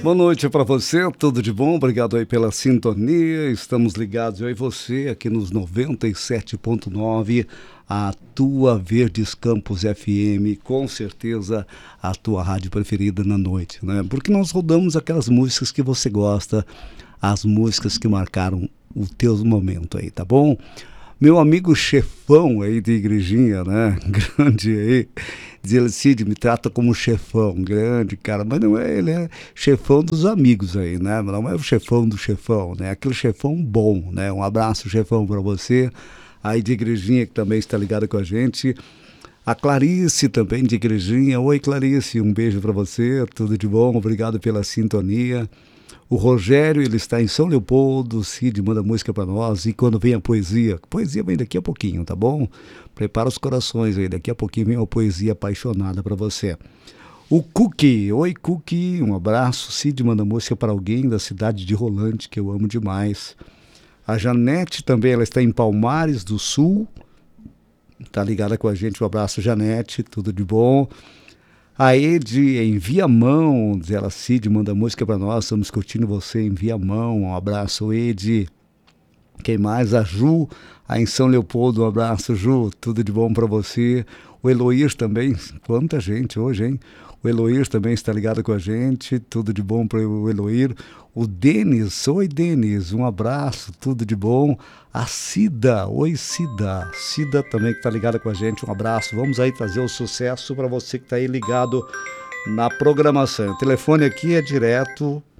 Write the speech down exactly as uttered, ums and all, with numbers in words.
Boa noite para você, tudo de bom? Obrigado aí pela sintonia. Estamos ligados eu e você aqui nos noventa e sete ponto nove, a tua Verdes Campos F M, com certeza a tua rádio preferida na noite, né? Porque nós rodamos aquelas músicas que você gosta, as músicas que marcaram o teu momento aí, tá bom? Meu amigo chefão aí de igrejinha, né? Grande aí. Diz ele, Cid, me trata como chefão, grande, cara. Mas não é, ele é chefão dos amigos aí, né? Não é o chefão do chefão, né? Aquele chefão bom, né? Um abraço, chefão, pra você. Aí de igrejinha que também está ligada com a gente. A Clarice também de igrejinha. Oi, Clarice, um beijo pra você. Tudo de bom, obrigado pela sintonia. O Rogério, ele está em São Leopoldo, o Cid manda música para nós, e quando vem a poesia, poesia vem daqui a pouquinho, tá bom? Prepara os corações aí, daqui a pouquinho vem uma poesia apaixonada para você. O Cookie, oi Cookie, um abraço, Cid manda música para alguém da cidade de Rolante, que eu amo demais. A Janete também, ela está em Palmares do Sul, tá ligada com a gente, um abraço Janete, tudo de bom. A Ede em Viamão, diz ela, Cid, manda música para nós, estamos curtindo você em Viamão, um abraço, Ede. Quem mais? A Ju, aí em São Leopoldo, um abraço, Ju, tudo de bom para você. O Eloir também, quanta gente hoje, hein? O Eloir também está ligado com a gente, tudo de bom para o Eloir. O Denis, oi Denis, um abraço, tudo de bom. A Cida, oi Cida, Cida também que está ligada com a gente, um abraço. Vamos aí trazer o sucesso para você que está aí ligado na programação. O telefone aqui é direto